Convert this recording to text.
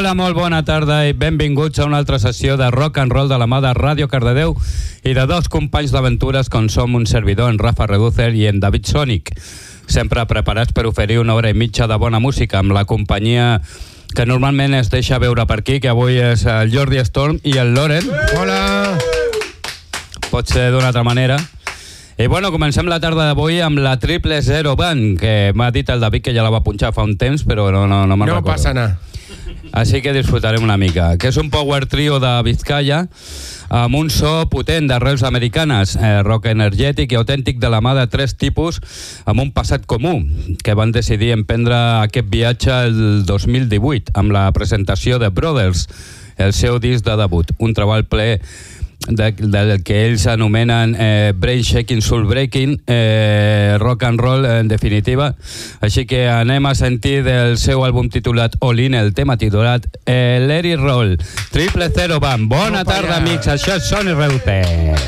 Hola, molt bona tarda i benvinguts a una altra sessió de rock and roll de la mà de Ràdio Cardedeu i de dos companys d'aventures com som un servidor, en Rafa Reducer i en David Sònic. Sempre preparats per oferir una hora i mitja de bona música amb la companyia que normalment es deixa veure per aquí, que avui és el Jordi Storm i el Loren. Hola! Pot ser d'una altra manera. I bueno, comencem la tarda d'avui amb la 000 Band, que m'ha dit el David que ja la va punxar fa un temps, però no me'n recordo. No passa nada. Així que disfrutarem una mica. Que és un power trio de Vizcaya amb un so potent d'arrels americanes, rock energètic i autèntic de la mà de tres tipus amb un passat comú, que van decidir emprendre aquest viatge el 2018 amb la presentació de Brothers, el seu disc de debut, un treball ple del que ells anomenen brain shaking, soul breaking, rock and roll en definitiva. Així que anem a sentir del seu àlbum titulat All In, el tema titulat Let It Roll. 000 Band. Bona tarda, amics, això és Soni Reute.